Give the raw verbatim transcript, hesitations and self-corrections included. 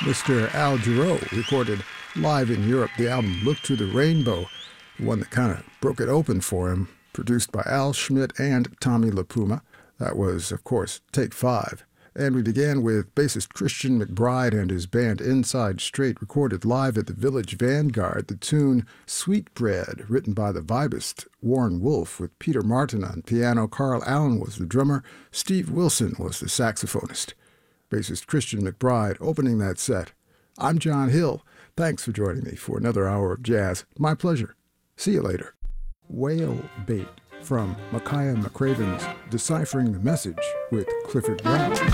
Mister Al Jarreau recorded live in Europe the album Look to the Rainbow, the one that kind of broke it open for him, produced by Al Schmidt and Tommy LaPuma. That was, of course, Take Five. And we began with bassist Christian McBride and his band Inside Straight, recorded live at the Village Vanguard, the tune Sweet Bread, written by the vibist Warren Wolf, with Peter Martin on piano. Carl Allen was the drummer. Steve Wilson was the saxophonist. Bassist Christian McBride opening that set. I'm John Hill. Thanks for joining me for another hour of jazz. My pleasure. See you later. Whale Bait from Micaiah McCraven's Deciphering the Message with Clifford Brown.